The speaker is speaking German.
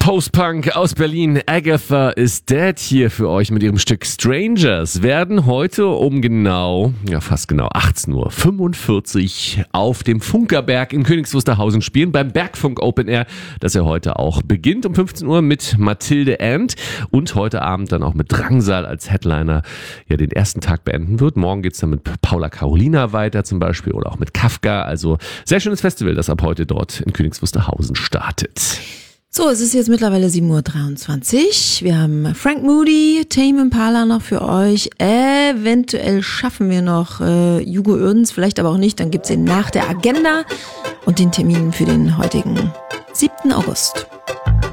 Post-Punk aus Berlin, Agatha is Dead hier für euch mit ihrem Stück Strangers. Werden heute um fast genau 18:45 Uhr auf dem Funkerberg in Königs Wusterhausen spielen, beim Bergfunk Open Air, das ja heute auch beginnt um 15 Uhr mit Mathilde And und heute Abend dann auch mit Drangsal als Headliner den ersten Tag beenden wird. Morgen geht's dann mit Paula Carolina weiter zum Beispiel oder auch mit Kafka. Also sehr schönes Festival, das ab heute dort in Königs Wusterhausen startet. So, es ist jetzt mittlerweile 7:23 Uhr. Wir haben Frank Moody, Tame Impala noch für euch. Eventuell schaffen wir noch Hugo Oerdens, vielleicht aber auch nicht. Dann gibt's ihn nach der Agenda und den Termin für den heutigen 7. August.